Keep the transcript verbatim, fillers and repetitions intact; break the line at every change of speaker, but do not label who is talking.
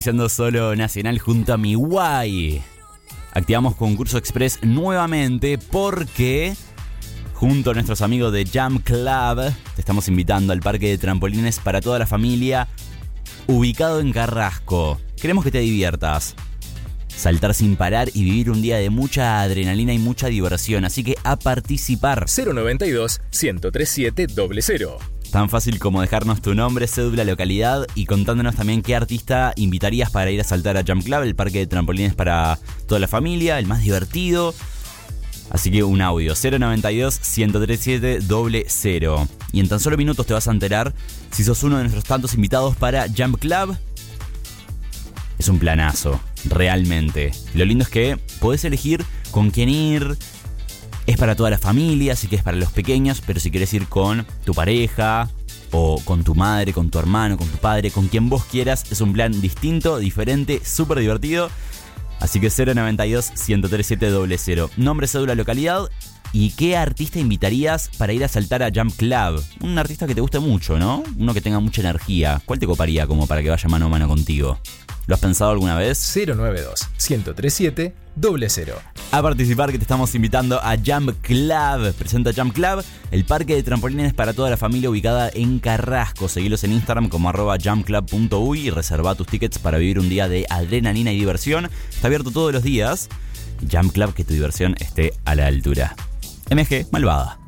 Siendo solo nacional junto a mi guay. Activamos concurso express nuevamente porque junto a nuestros amigos de Jump Club te estamos invitando al parque de trampolines para toda la familia ubicado en Carrasco. Queremos que te diviertas, saltar sin parar y vivir un día de mucha adrenalina y mucha diversión. Así que a participar.
cero noventa y dos, ciento treinta y siete, cero cero.
Tan fácil como dejarnos tu nombre, cédula, localidad y contándonos también qué artista invitarías para ir a saltar a Jump Club, el parque de trampolines para toda la familia, el más divertido. Así que un audio, cero noventa y dos, ciento treinta y siete, cero cero. Y en tan solo minutos te vas a enterar si sos uno de nuestros tantos invitados para Jump Club. Es un planazo, realmente. Lo lindo es que podés elegir con quién ir. Es para toda la familia, así que es para los pequeños, pero si quieres ir con tu pareja o con tu madre, con tu hermano, con tu padre, con quien vos quieras, es un plan distinto, diferente, súper divertido. Así que cero noventa y dos, ciento treinta y siete, cero cero. Nombre, cédula, localidad. ¿Y qué artista invitarías para ir a saltar a Jump Club? Un artista que te guste mucho, ¿no? Uno que tenga mucha energía. ¿Cuál te coparía como para que vaya mano a mano contigo? ¿Lo has pensado alguna vez?
cero noventa y dos, ciento treinta y siete, cero cero.
A participar, que te estamos invitando a Jump Club. Presenta Jump Club, el parque de trampolines para toda la familia ubicada en Carrasco. Seguilos en Instagram como arroba jumpclub punto uy y reserva tus tickets para vivir un día de adrenalina y diversión. Está abierto todos los días. Jump Club, que tu diversión esté a la altura. M G Malvada.